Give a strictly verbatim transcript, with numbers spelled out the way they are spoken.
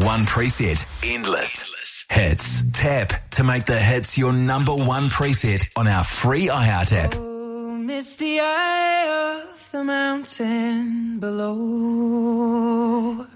One preset, endless. Hits. Tap to make the hits your number one preset on our free iHeart app. Oh, misty eye of the mountain below.